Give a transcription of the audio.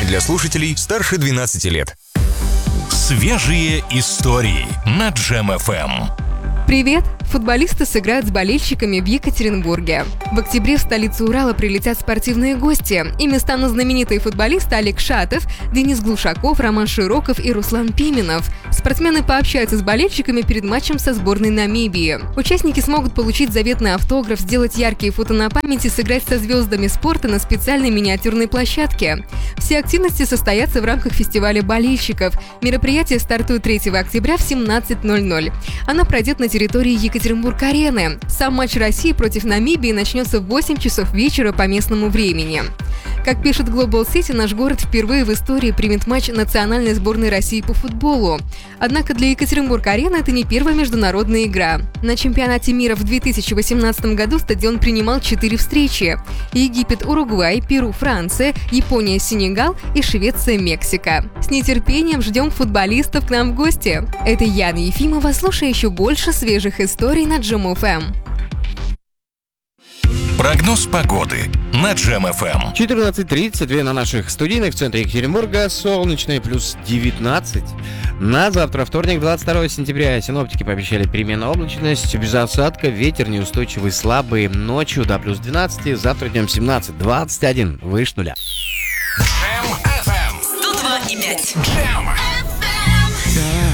для слушателей старше 12 лет. Свежие истории на Джем FM. Привет! Футболисты сыграют с болельщиками в Екатеринбурге. В октябре в столицу Урала прилетят спортивные гости. Ими станут знаменитые футболисты Олег Шатов, Денис Глушаков, Роман Широков и Руслан Пименов. Спортсмены пообщаются с болельщиками перед матчем со сборной Намибии. Участники смогут получить заветный автограф, сделать яркие фото на память и сыграть со звездами спорта на специальной миниатюрной площадке. Все активности состоятся в рамках фестиваля болельщиков. Мероприятие стартует 3 октября в 17:00. Оно пройдет на территории Екатеринбург-арены. Сам матч России против Намибии начнется в 8 часов вечера по местному времени. Как пишет Global City, наш город впервые в истории примет матч национальной сборной России по футболу. Однако для Екатеринбург-арены это не первая международная игра. На чемпионате мира в 2018 году стадион принимал 4 встречи: Египет, Уругвай, Перу, Франция, Япония, Сенегал и Швеция, Мексика. С нетерпением ждем футболистов к нам в гости. Это Яна Ефимова. Слушай еще больше свежих историй на Джем FM. Прогноз погоды на Джем FM. 14:32 на наших студийных в центре Екатеринбурга. Солнечный плюс 19. На завтра, вторник, 22 сентября, синоптики пообещали переменную облачность, без осадка, ветер неустойчивый, слабый, ночью до плюс 12, завтра днем 17-21, выше нуля. Джем FM 102,5. Джем FM.